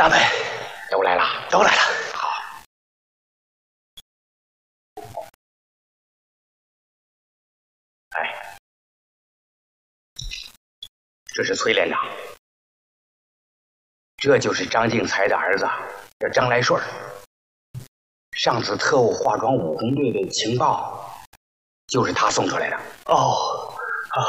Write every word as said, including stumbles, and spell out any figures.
大美都来了， 都来了。 好。哎，这是崔连长，这就是张敬才的儿子，叫张来顺。上次特务化妆武工队的情报，就是他送出来的。 哦。